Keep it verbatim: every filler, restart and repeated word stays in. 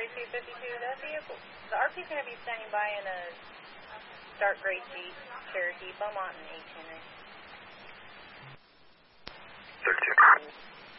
forty-two fifty-two. The vehicle, the R P's going to be standing by in a dark gray Jeep Cherokee, Beaumont and H Henry.